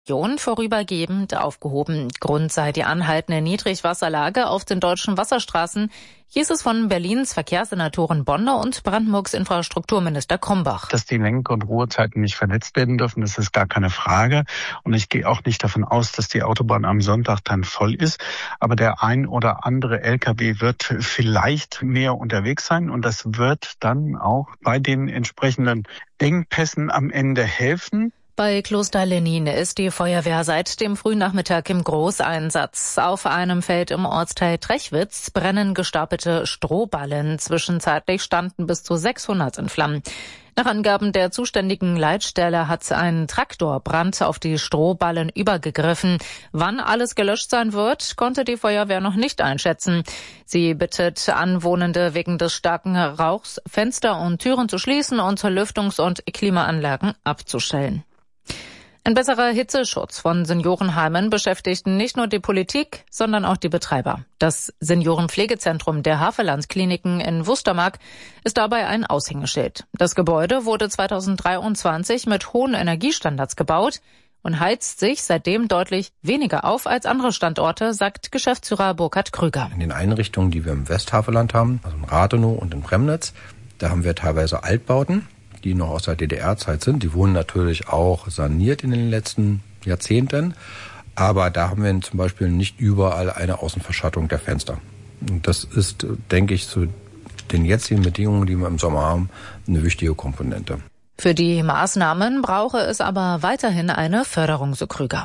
vorübergehend aufgehoben. Grund sei die anhaltende Niedrigwasserlage auf den deutschen Wasserstraßen, hieß es von Berlins Verkehrssenatorin Bonner und Brandenburgs Infrastrukturminister Krombach. Dass die Lenk- und Ruhezeiten nicht verletzt werden dürfen, das ist gar keine Frage. Und ich gehe auch nicht davon aus, dass die Autobahn am Sonntag dann voll ist. Aber der ein oder andere LKW wird vielleicht mehr unterwegs sein. Und das wird dann auch bei den entsprechenden Engpässen am Ende helfen. Bei Kloster Lenin ist die Feuerwehr seit dem frühen Nachmittag im Großeinsatz. Auf einem Feld im Ortsteil Trechwitz brennen gestapelte Strohballen. Zwischenzeitlich standen bis zu 600 in Flammen. Nach Angaben der zuständigen Leitstelle hat ein Traktorbrand auf die Strohballen übergegriffen. Wann alles gelöscht sein wird, konnte die Feuerwehr noch nicht einschätzen. Sie bittet Anwohnende wegen des starken Rauchs, Fenster und Türen zu schließen und Lüftungs- und Klimaanlagen abzustellen. Ein besserer Hitzeschutz von Seniorenheimen beschäftigt nicht nur die Politik, sondern auch die Betreiber. Das Seniorenpflegezentrum der Havelland-Kliniken in Wustermark ist dabei ein Aushängeschild. Das Gebäude wurde 2023 mit hohen Energiestandards gebaut und heizt sich seitdem deutlich weniger auf als andere Standorte, sagt Geschäftsführer Burkhard Krüger. In den Einrichtungen, die wir im Westhavelland haben, also in Rathenow und in Premnitz, da haben wir teilweise Altbauten, die noch aus der DDR-Zeit sind. Die wurden natürlich auch saniert in den letzten Jahrzehnten. Aber da haben wir zum Beispiel nicht überall eine Außenverschattung der Fenster. Und das ist, denke ich, zu den jetzigen Bedingungen, die wir im Sommer haben, eine wichtige Komponente. Für die Maßnahmen brauche es aber weiterhin eine Förderung, so Krüger.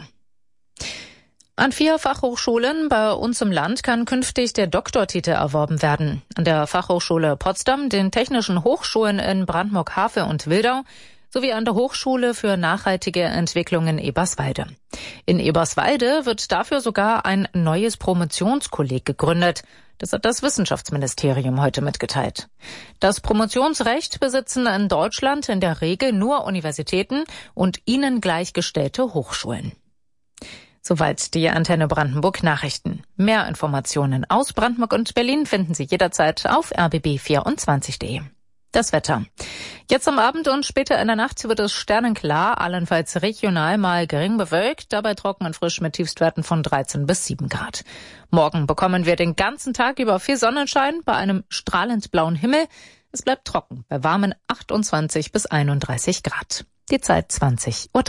An 4 Fachhochschulen bei uns im Land kann künftig der Doktortitel erworben werden. An der Fachhochschule Potsdam, den Technischen Hochschulen in Brandenburg-Havel und Wildau sowie an der Hochschule für nachhaltige Entwicklung in Eberswalde. In Eberswalde wird dafür sogar ein neues Promotionskolleg gegründet. Das hat das Wissenschaftsministerium heute mitgeteilt. Das Promotionsrecht besitzen in Deutschland in der Regel nur Universitäten und ihnen gleichgestellte Hochschulen. Soweit die Antenne Brandenburg Nachrichten. Mehr Informationen aus Brandenburg und Berlin finden Sie jederzeit auf rbb24.de. Das Wetter. Jetzt am Abend und später in der Nacht wird es sternenklar, allenfalls regional mal gering bewölkt, dabei trocken und frisch mit Tiefstwerten von 13 bis 7 Grad. Morgen bekommen wir den ganzen Tag über viel Sonnenschein bei einem strahlend blauen Himmel. Es bleibt trocken bei warmen 28 bis 31 Grad. Die Zeit 20:03 Uhr.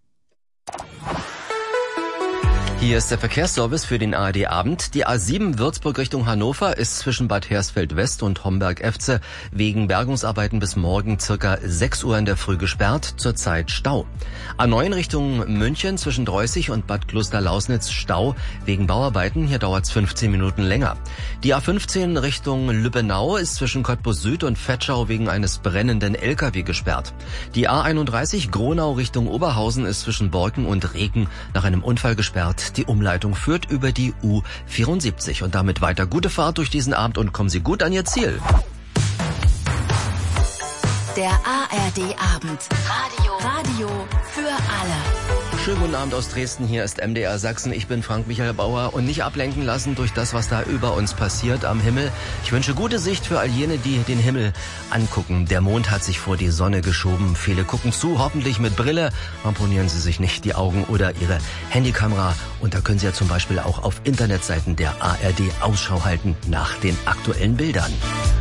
Hier ist der Verkehrsservice für den ARD-Abend. Die A7 Würzburg Richtung Hannover ist zwischen Bad Hersfeld West und Homberg-Efze wegen Bergungsarbeiten bis morgen circa 6 Uhr in der Früh gesperrt, zurzeit Stau. A9 Richtung München zwischen Dreußig und Bad Kloster-Lausnitz Stau wegen Bauarbeiten, hier dauert es 15 Minuten länger. Die A15 Richtung Lübbenau ist zwischen Cottbus Süd und Vetschau wegen eines brennenden LKW gesperrt. Die A31 Gronau Richtung Oberhausen ist zwischen Borken und Reken nach einem Unfall gesperrt. Die Umleitung führt über die U74 und damit weiter gute Fahrt durch diesen Abend und kommen Sie gut an Ihr Ziel. Der ARD-Abend. Radio für alle. Schönen guten Abend aus Dresden, hier ist MDR Sachsen. Ich bin Frank-Michael Bauer und nicht ablenken lassen durch das, was da über uns passiert am Himmel. Ich wünsche gute Sicht für all jene, die den Himmel angucken. Der Mond hat sich vor die Sonne geschoben. Viele gucken zu, hoffentlich mit Brille. Ramponieren Sie sich nicht die Augen oder Ihre Handykamera. Und da können Sie ja zum Beispiel auch auf Internetseiten der ARD Ausschau halten nach den aktuellen Bildern.